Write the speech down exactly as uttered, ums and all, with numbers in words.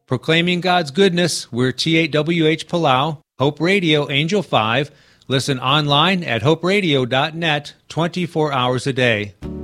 Proclaiming God's goodness, we're T eight W H Palau, Hope Radio, Angel five. Listen online at hope radio dot net twenty-four hours a day.